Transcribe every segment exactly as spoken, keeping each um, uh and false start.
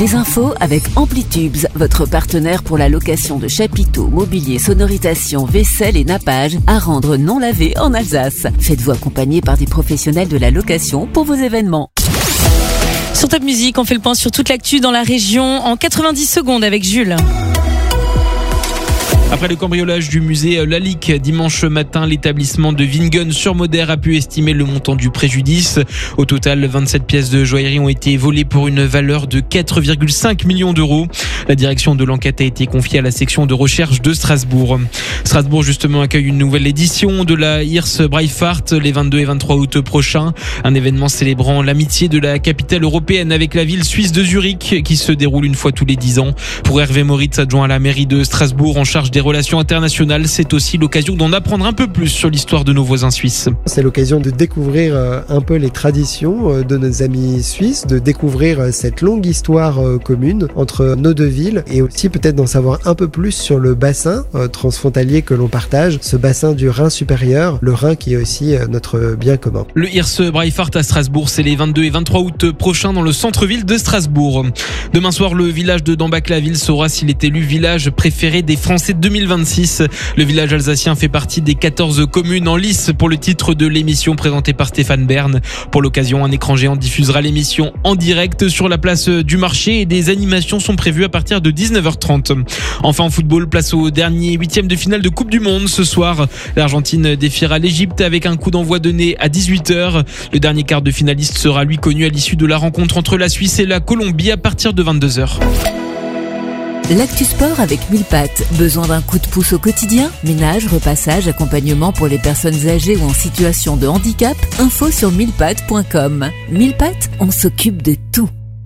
Les infos avec Amplitubes, votre partenaire pour la location de chapiteaux, mobilier, sonorisation, vaisselle et nappage à rendre non lavé en Alsace. Faites-vous accompagner par des professionnels de la location pour vos événements. Sur Top Music, on fait le point sur toute l'actu dans la région en quatre-vingt-dix secondes avec Jules. Après le cambriolage du musée Lalique dimanche matin, l'établissement de Wingen-sur-Moder a pu estimer le montant du préjudice. Au total, vingt-sept pièces de joaillerie ont été volées pour une valeur de quatre virgule cinq millions d'euros. La direction de l'enquête a été confiée à la section de recherche de Strasbourg. Strasbourg, justement, accueille une nouvelle édition de la Hirse Breifahrt les vingt-deux et vingt-trois août prochains. Un événement célébrant l'amitié de la capitale européenne avec la ville suisse de Zurich qui se déroule une fois tous les dix ans. Pour Hervé Moritz, adjoint à la mairie de Strasbourg en charge des relations internationales, c'est aussi l'occasion d'en apprendre un peu plus sur l'histoire de nos voisins suisses. C'est l'occasion de découvrir un peu les traditions de nos amis suisses, de découvrir cette longue histoire commune entre nos deux villes et aussi peut-être d'en savoir un peu plus sur le bassin transfrontalier que l'on partage, ce bassin du Rhin supérieur, le Rhin qui est aussi notre bien commun. Le Hirse Breifahrt à Strasbourg, c'est les vingt-deux et vingt-trois août prochains dans le centre-ville de Strasbourg. Demain soir, le village de Dambach-la-Ville saura s'il est élu village préféré des Français deux mille vingt-six. Le village alsacien fait partie des quatorze communes en lice pour le titre de l'émission présentée par Stéphane Bern. Pour l'occasion, un écran géant diffusera l'émission en direct sur la place du marché et des animations sont prévues à partir de dix-neuf heures trente. Enfin en football, place au dernier huitième de finale de Coupe du Monde. Ce soir, l'Argentine défiera l'Égypte avec un coup d'envoi donné à dix-huit heures. Le dernier quart de finaliste sera lui connu à l'issue de la rencontre entre la Suisse et la Colombie à partir de vingt-deux heures. L'actu sport avec mille pattes. Besoin d'un coup de pouce au quotidien? Ménage, repassage, accompagnement pour les personnes âgées ou en situation de handicap? Info sur mille pattes point com. mille pattes, on s'occupe de tout.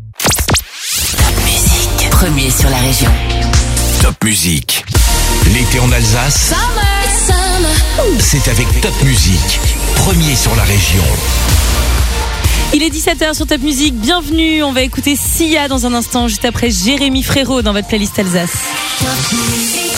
Top Music, premier sur la région. Top Music. L'été en Alsace, Summer. Summer. C'est avec Top Music, premier sur la région. Il est dix-sept heures sur Top Music, bienvenue, on va écouter Sia dans un instant, juste après Jérémy Frérot dans votre playlist Alsace. Top Music.